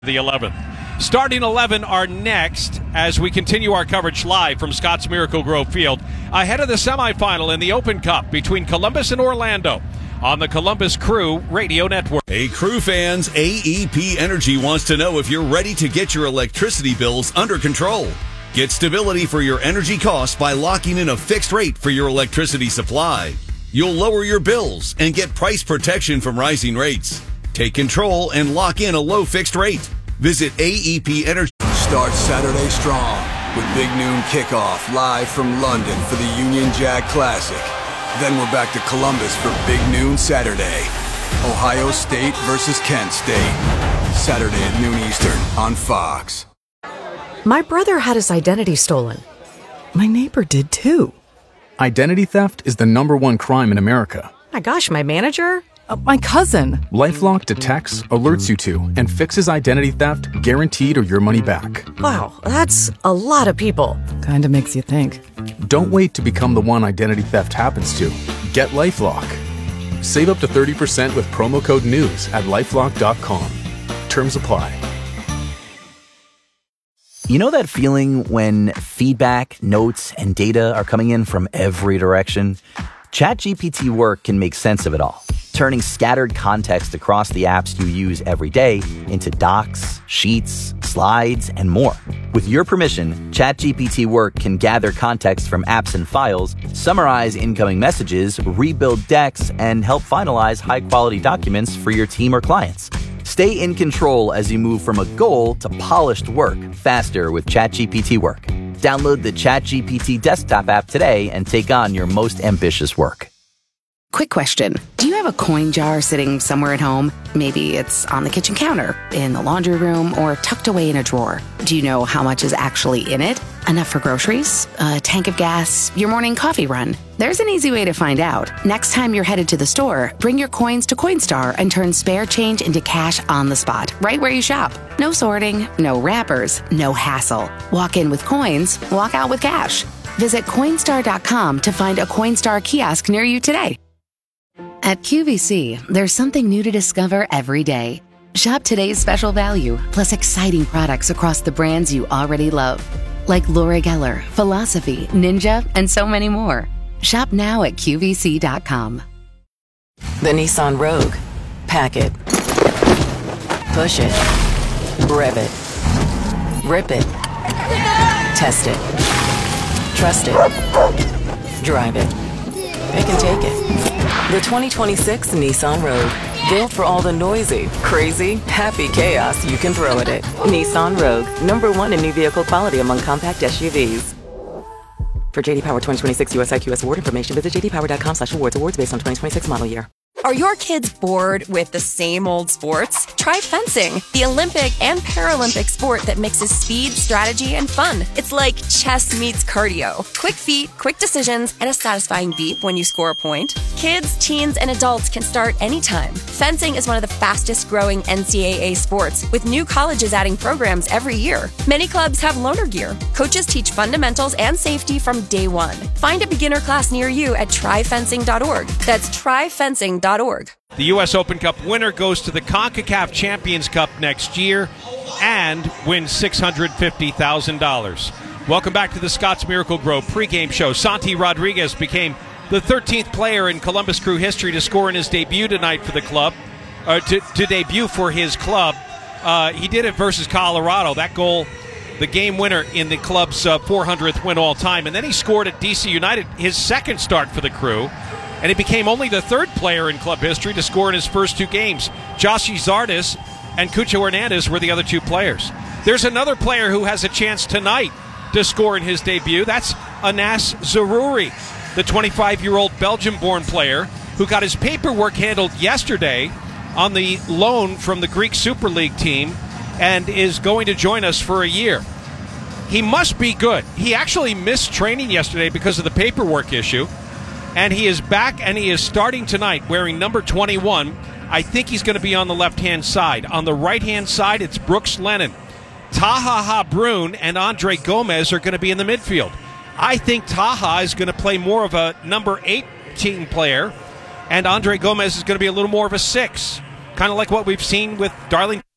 The 11th. Starting 11 are next as we continue our coverage live from Scotts Miracle Grove Field ahead of the semifinal in the Open Cup between Columbus and Orlando on the Columbus Crew Radio Network. Hey, Crew fans, AEP Energy wants to know if you're ready to get your electricity bills under control. Get stability for your energy costs by locking in a fixed rate for your electricity supply. You'll lower your bills and get price protection from rising rates. Take control and lock in a low fixed rate. Visit AEP Energy. Start Saturday strong with Big Noon Kickoff live from London for the Union Jack Classic. Then we're back to Columbus for Big Noon Saturday. Ohio State versus Kent State. Saturday at noon Eastern on Fox. My brother had his identity stolen. My neighbor did too. Identity theft is the #1 crime in America. My gosh, my manager? My cousin. LifeLock detects, alerts you to, and fixes identity theft guaranteed or your money back. Wow, that's a lot of people. Kinda makes you think. Don't wait to become the one identity theft happens to. Get LifeLock. Save up to 30% with promo code NEWS at lifelock.com. Terms apply. You know that feeling when feedback, notes, and data are coming in from every direction? ChatGPT Work can make sense of it all, turning scattered context across the apps you use every day into docs, sheets, slides, and more. With your permission, ChatGPT Work can gather context from apps and files, summarize incoming messages, rebuild decks, and help finalize high-quality documents for your team or clients. Stay in control as you move from a goal to polished work faster with ChatGPT Work. Download the ChatGPT desktop app today and take on your most ambitious work. Quick question. Do you have a coin jar sitting somewhere at home? Maybe it's on the kitchen counter, in the laundry room, or tucked away in a drawer. Do you know how much is actually in it? Enough for groceries? A tank of gas? Your morning coffee run? There's an easy way to find out. Next time you're headed to the store, bring your coins to Coinstar and turn spare change into cash on the spot, right where you shop. No sorting, no wrappers, no hassle. Walk in with coins, walk out with cash. Visit Coinstar.com to find a Coinstar kiosk near you today. At QVC, there's something new to discover every day. Shop today's special value, plus exciting products across the brands you already love. Like Laura Geller, Philosophy, Ninja, and so many more. Shop now at QVC.com. The Nissan Rogue. Pack it. Push it. Rev it. Rip it. Test it. Trust it. Drive it. It can take it. The 2026 Nissan Rogue. Built for all the noisy, crazy, happy chaos you can throw at it. Nissan Rogue. #1 in new vehicle quality among compact SUVs. For JD Power 2026 US IQS award information, visit jdpower.com/awards. Awards based on 2026 model year. Are your kids bored with the same old sports? Try fencing, the Olympic and Paralympic sport that mixes speed, strategy, and fun. It's like chess meets cardio. Quick feet, quick decisions, and a satisfying beep when you score a point. Kids, teens, and adults can start anytime. Fencing is one of the fastest growing NCAA sports, with new colleges adding programs every year. Many clubs have loaner gear. Coaches teach fundamentals and safety from day one. Find a beginner class near you at tryfencing.org. That's tryfencing.org. The U.S. Open Cup winner goes to the CONCACAF Champions Cup next year and wins $650,000. Welcome back to the Scotts Miracle Grove pregame show. Santi Rodriguez became the 13th player in Columbus Crew history to score in his debut tonight for the club, to debut for his club. He did it versus Colorado. That goal, the game winner in the club's 400th win all time. And then he scored at DC United, his second start for the Crew. And he became only the third player in club history to score in his first two games. Joshi Zardes and Cucho Hernandez were the other two players. There's another player who has a chance tonight to score in his debut. That's Anas Zaroury, the 25-year-old Belgium-born player who got his paperwork handled yesterday on the loan from the Greek Super League team and is going to join us for a year. He must be good. He actually missed training yesterday because of the paperwork issue. And he is back, and he is starting tonight wearing number 21. I think he's going to be on the left-hand side. On the right-hand side, it's Brooks Lennon. Taha Brun and Andre Gomez are going to be in the midfield. I think Taha is going to play more of a number 18 player, and Andre Gomez is going to be a little more of a 6, kind of like what we've seen with Darling.